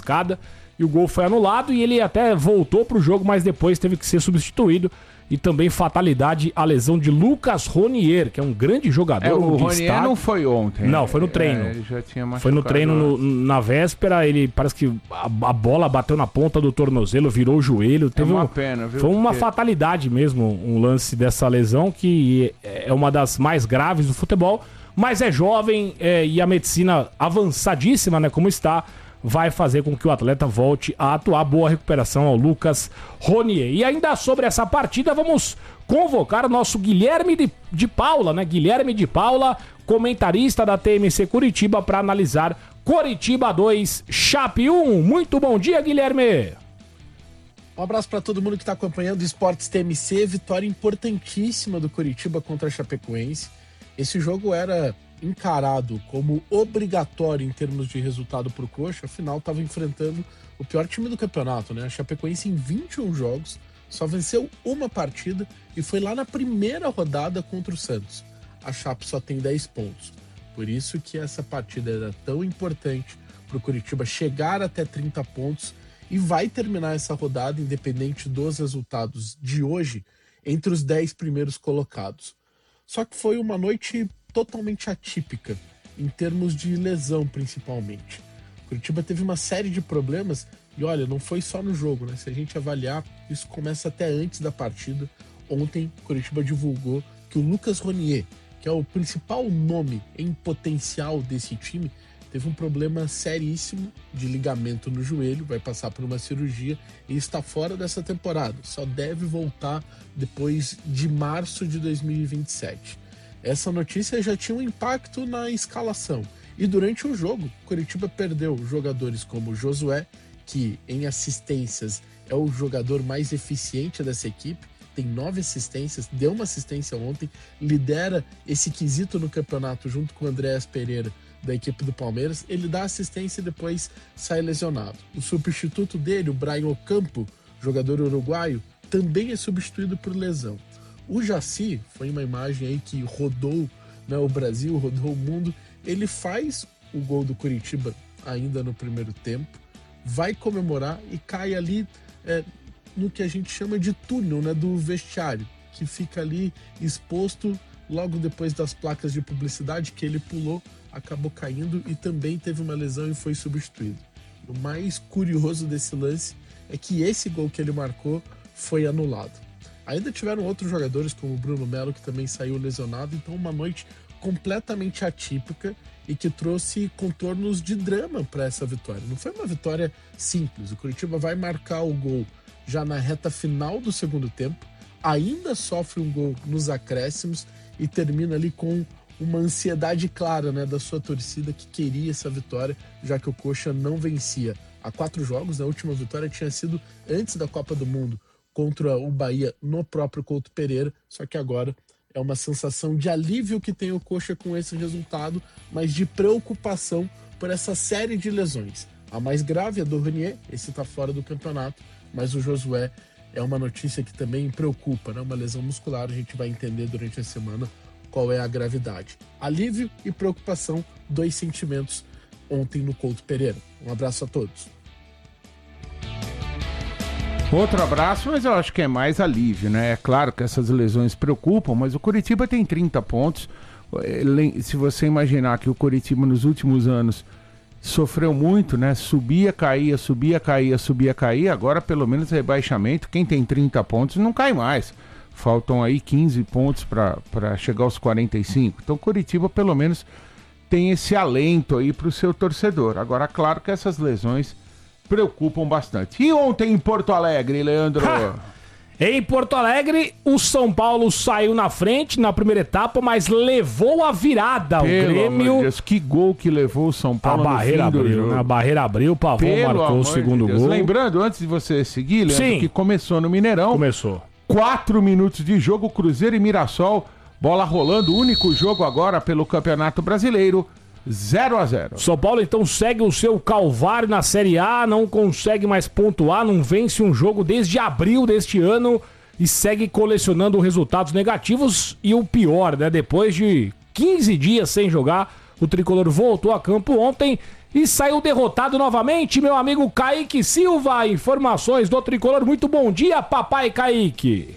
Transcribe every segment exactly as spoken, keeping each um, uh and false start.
arriscada e o gol foi anulado e ele até voltou pro jogo, mas depois teve que ser substituído. E também fatalidade, a lesão de Lucas Ronier, que é um grande jogador. É, o um Ronier destaque. não foi ontem. Não, foi no treino. É, ele já tinha machucado. Foi no treino no, na véspera, ele parece que a, a bola bateu na ponta do tornozelo, virou o joelho. Teve é uma um, pena, viu? Foi uma Porque... fatalidade mesmo, um lance dessa lesão, que é uma das mais graves do futebol, mas é jovem é, e a medicina avançadíssima, né, como está, vai fazer com que o atleta volte a atuar. Boa recuperação ao Lucas Ronier. E ainda sobre essa partida, vamos convocar o nosso Guilherme de, de Paula, né? Guilherme de Paula, comentarista da T M C Curitiba, para analisar Coritiba dois, Chape um. Muito bom dia, Guilherme! Um abraço para todo mundo que está acompanhando o Esportes T M C. Vitória importantíssima do Coritiba contra a Chapecoense. Esse jogo era encarado como obrigatório em termos de resultado para o Coxa, afinal estava enfrentando o pior time do campeonato, né? A Chapecoense em vinte e um jogos só venceu uma partida e foi lá na primeira rodada contra o Santos. A Chape só tem dez pontos. Por isso que essa partida era tão importante para o Coritiba chegar até trinta pontos e vai terminar essa rodada, independente dos resultados de hoje, entre os dez primeiros colocados. Só que foi uma noite totalmente atípica, em termos de lesão principalmente. Curitiba teve uma série de problemas e olha, não foi só no jogo, né? Se a gente avaliar, isso começa até antes da partida. Ontem, Curitiba divulgou que o Lucas Ronier, que é o principal nome em potencial desse time, teve um problema seríssimo de ligamento no joelho, vai passar por uma cirurgia e está fora dessa temporada. Só deve voltar depois de março de dois mil e vinte e sete. Essa notícia já tinha um impacto na escalação. E durante o jogo, Coritiba perdeu jogadores como Josué, que em assistências é o jogador mais eficiente dessa equipe, tem nove assistências, deu uma assistência ontem, lidera esse quesito no campeonato junto com o Andréas Pereira, da equipe do Palmeiras. Ele dá assistência e depois sai lesionado. O substituto dele, o Brian Ocampo, jogador uruguaio, também é substituído por lesão. O Jaci, foi uma imagem aí que rodou, né, o Brasil, rodou o mundo. Ele faz o gol do Coritiba ainda no primeiro tempo, vai comemorar e cai ali é, no que a gente chama de túnel, né, do vestiário, que fica ali exposto logo depois das placas de publicidade que ele pulou, acabou caindo e também teve uma lesão e foi substituído. O mais curioso desse lance é que esse gol que ele marcou foi anulado. Ainda tiveram outros jogadores, como o Bruno Melo, que também saiu lesionado. Então, uma noite completamente atípica e que trouxe contornos de drama para essa vitória. Não foi uma vitória simples. O Coritiba vai marcar o gol já na reta final do segundo tempo, ainda sofre um gol nos acréscimos e termina ali com uma ansiedade clara, né, da sua torcida que queria essa vitória, já que o Coxa não vencia há quatro jogos. A última vitória tinha sido antes da Copa do Mundo, contra o Bahia no próprio Couto Pereira, só que agora é uma sensação de alívio que tem o Coxa com esse resultado, mas de preocupação por essa série de lesões. A mais grave é do Ronier, esse está fora do campeonato, mas o Josué é uma notícia que também preocupa, né? Uma lesão muscular, a gente vai entender durante a semana qual é a gravidade. Alívio e preocupação, dois sentimentos ontem no Couto Pereira. Um abraço a todos. Outro abraço, mas eu acho que é mais alívio, né? É claro que essas lesões preocupam, mas o Coritiba tem trinta pontos. Se você imaginar que o Coritiba nos últimos anos sofreu muito, né? Subia, caía, subia, caía, subia, caía. Agora pelo menos rebaixamento. Quem tem trinta pontos não cai mais. Faltam aí quinze pontos para chegar aos quarenta e cinco. Então o Coritiba pelo menos tem esse alento aí para o seu torcedor. Agora, claro que essas lesões preocupam bastante. E ontem em Porto Alegre, Leandro? Ha! Em Porto Alegre, o São Paulo saiu na frente na primeira etapa, mas levou a virada. Pelo o Grêmio... amor de Deus, que gol que levou o São Paulo a barreira no fim do abriu, jogo. A barreira abriu, o Pavão Pelo marcou o segundo de gol. Lembrando, antes de você seguir, Leandro, Sim. que começou no Mineirão. Começou. Quatro minutos de jogo, Cruzeiro e Mirassol. Bola rolando, único jogo agora pelo Campeonato Brasileiro. zero a zero. São Paulo então segue o seu calvário na Série A, não consegue mais pontuar, não vence um jogo desde abril deste ano e segue colecionando resultados negativos. E o pior, né? Depois de quinze dias sem jogar, o tricolor voltou a campo ontem e saiu derrotado novamente, meu amigo Kaique Silva. Informações do Tricolor. Muito bom dia, papai Kaique.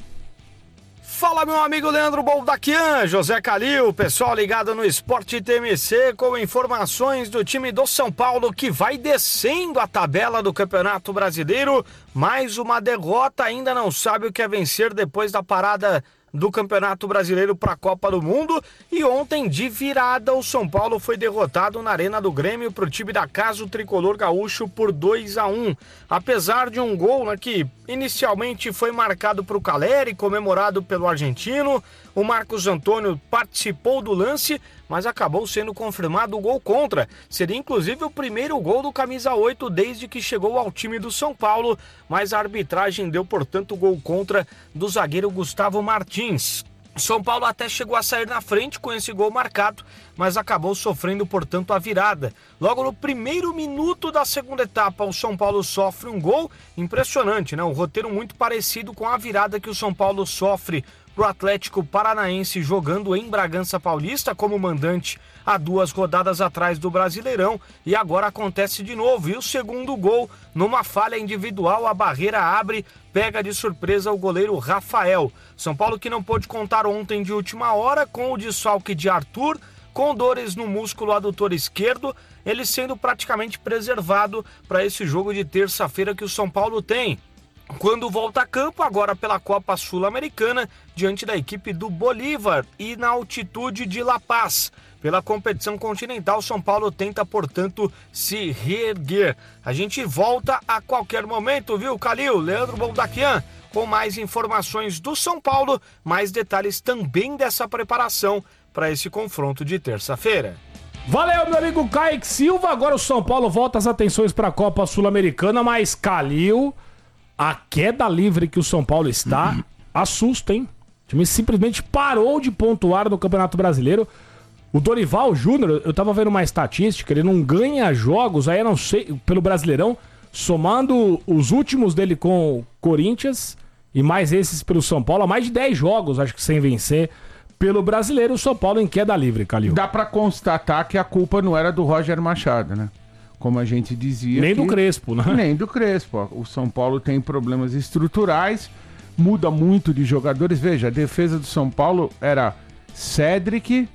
Fala, meu amigo Leandro Boldaquian, José Calil, pessoal ligado no Esporte T M C com informações do time do São Paulo que vai descendo a tabela do Campeonato Brasileiro. Mais uma derrota, ainda não sabe o que é vencer depois da parada do Campeonato Brasileiro para a Copa do Mundo. E ontem, de virada, o São Paulo foi derrotado na Arena do Grêmio para o time da casa, o Tricolor Gaúcho, por dois a um. Apesar de um gol, né, que inicialmente foi marcado para o Caleri, comemorado pelo argentino, o Marcos Antônio participou do lance, mas acabou sendo confirmado o gol contra. Seria inclusive o primeiro gol do camisa oito desde que chegou ao time do São Paulo, mas a arbitragem deu, portanto, o gol contra do zagueiro Gustavo Martins. São Paulo até chegou a sair na frente com esse gol marcado, mas acabou sofrendo, portanto, a virada. Logo no primeiro minuto da segunda etapa, o São Paulo sofre um gol impressionante, né? Um roteiro muito parecido com a virada que o São Paulo sofre para o Atlético Paranaense jogando em Bragança Paulista como mandante há duas rodadas atrás do Brasileirão, e agora acontece de novo. E o segundo gol, numa falha individual, a barreira abre, pega de surpresa o goleiro Rafael. São Paulo que não pôde contar ontem de última hora com o desfalque de Arthur, com dores no músculo adutor esquerdo, ele sendo praticamente preservado para esse jogo de terça-feira que o São Paulo tem, quando volta a campo agora pela Copa Sul-Americana, diante da equipe do Bolívar e na altitude de La Paz. Pela competição continental, São Paulo tenta, portanto, se reerguer. A gente volta a qualquer momento, viu, Calil? Leandro Boldaquian, com mais informações do São Paulo, mais detalhes também dessa preparação para esse confronto de terça-feira. Valeu, meu amigo Kaique Silva. Agora o São Paulo volta as atenções para a Copa Sul-Americana, mas Calil... a queda livre que o São Paulo está, uhum. assusta, hein? O time simplesmente parou de pontuar no Campeonato Brasileiro. O Dorival Júnior, eu tava vendo uma estatística, ele não ganha jogos, aí eu não sei, pelo Brasileirão, somando os últimos dele com o Corinthians e mais esses pelo São Paulo, há mais de dez jogos, acho que sem vencer pelo Brasileiro, o São Paulo em queda livre, Calil. Dá pra constatar que a culpa não era do Roger Machado, né? Como a gente dizia... Nem que... do Crespo, né? Nem do Crespo. O São Paulo tem problemas estruturais, muda muito de jogadores. Veja, a defesa do São Paulo era Cédric,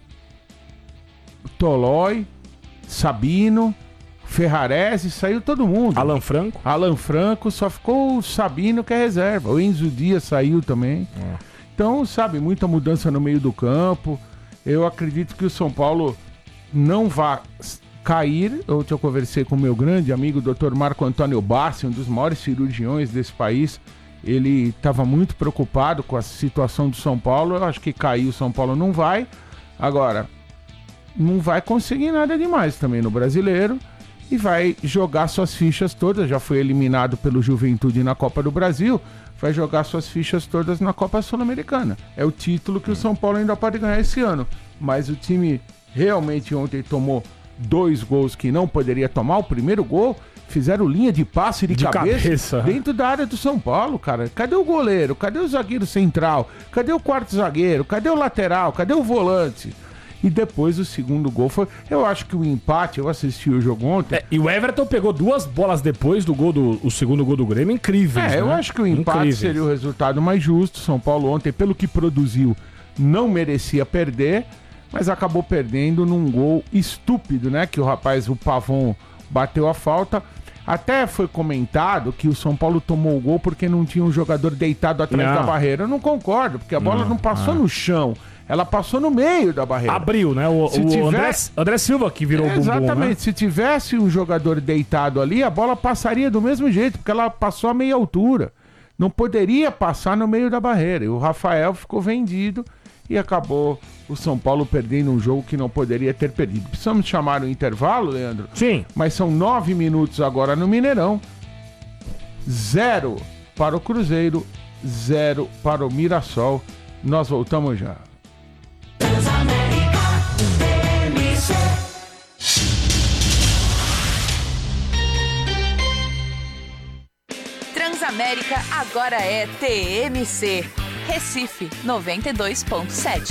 Tolói, Sabino, Ferrarese, saiu todo mundo. Alan Franco. Alan Franco, só ficou o Sabino que é reserva. O Enzo Dias saiu também. É. Então, sabe, muita mudança no meio do campo. Eu acredito que o São Paulo não vai... cair. Eu já conversei com o meu grande amigo, doutor Marco Antônio Bassi, um dos maiores cirurgiões desse país. Ele estava muito preocupado com a situação do São Paulo. Eu acho que cair o São Paulo não vai. Agora, não vai conseguir nada demais também no Brasileiro e vai jogar suas fichas todas. Já foi eliminado pelo Juventude na Copa do Brasil. Vai jogar suas fichas todas na Copa Sul-Americana. É o título que o São Paulo ainda pode ganhar esse ano. Mas o time realmente ontem tomou dois gols que não poderia tomar. O primeiro gol, fizeram linha de passe de, de cabeça, cabeça dentro da área do São Paulo, cara. Cadê o goleiro? Cadê o zagueiro central? Cadê o quarto zagueiro? Cadê o lateral? Cadê o volante? E depois o segundo gol foi... Eu acho que o empate, eu assisti o jogo ontem... É, e o Everton pegou duas bolas depois do gol do o segundo gol do Grêmio, incríveis, É, né? eu acho que o empate incríveis. Seria o resultado mais justo. São Paulo ontem, pelo que produziu, não merecia perder, mas acabou perdendo num gol estúpido, né? Que o rapaz, o Pavon, bateu a falta. Até foi comentado que o São Paulo tomou o gol porque não tinha um jogador deitado atrás não. da barreira. Eu não concordo, porque a bola não, não passou não. no chão. Ela passou no meio da barreira. Abriu, né? O, o tiver... André, André Silva que virou é, o bumbum, exatamente. Né? Se tivesse um jogador deitado ali, a bola passaria do mesmo jeito, porque ela passou a meia altura. Não poderia passar no meio da barreira. E o Rafael ficou vendido e acabou o São Paulo perdendo um jogo que não poderia ter perdido. Precisamos chamar o intervalo, Leandro? Sim. Mas são nove minutos agora no Mineirão. Zero para o Cruzeiro, zero para o Mirassol. Nós voltamos já. Transamérica agora é T M C. Recife noventa e dois ponto sete.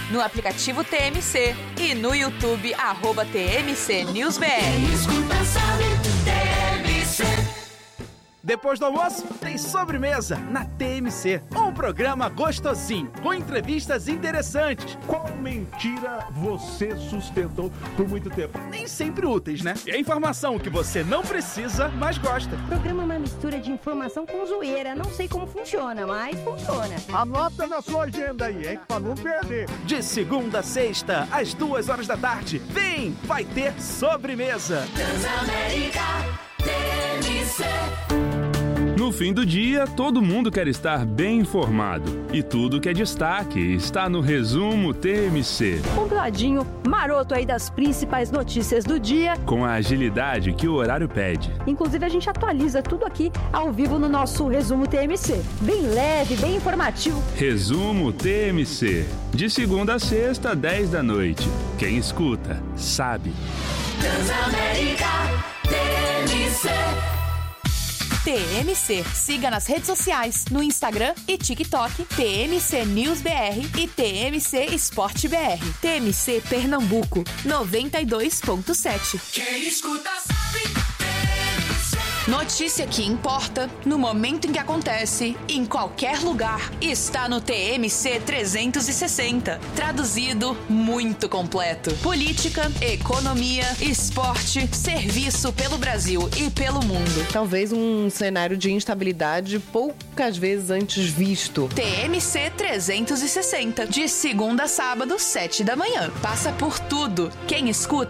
no aplicativo T M C e no YouTube, arroba T M C News B R. Quem escuta sabe, T M C. Depois do almoço, tem sobremesa na T M C. Um programa gostosinho, com entrevistas interessantes. Qual mentira você sustentou por muito tempo? Nem sempre úteis, né? E a informação que você não precisa, mas gosta. O programa é uma mistura de informação com zoeira. Não sei como funciona, mas funciona. Anota na sua agenda aí, hein? Pra não perder. De segunda a sexta, às duas horas da tarde. Vem, vai ter sobremesa. Transamérica, T M C. No fim do dia, todo mundo quer estar bem informado. E tudo que é destaque está no Resumo T M C. Compladinho, maroto aí das principais notícias do dia. Com a agilidade que o horário pede. Inclusive, a gente atualiza tudo aqui ao vivo no nosso Resumo T M C. Bem leve, bem informativo. Resumo T M C. De segunda a sexta, dez da noite. Quem escuta, sabe. Transamérica, T M C. T M C. Siga nas redes sociais, no Instagram e TikTok, T M C News B R e T M C Esporte B R. T M C Pernambuco, noventa e dois ponto sete. Quem escuta sabe, T M C. Notícia que importa, no momento em que acontece, em qualquer lugar, está no T M C trezentos e sessenta. Traduzido, muito completo. Política, economia, esporte, serviço pelo Brasil e pelo mundo. Talvez um cenário de instabilidade poucas vezes antes visto. T M C trezentos e sessenta, de segunda a sábado, sete da manhã. Passa por tudo. Quem escuta